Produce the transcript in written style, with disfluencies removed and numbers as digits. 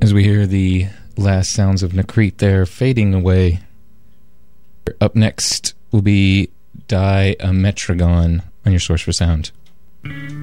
As we hear the last sounds of Nakrit there fading away. Up next will be Diametragon on your Source for Sound.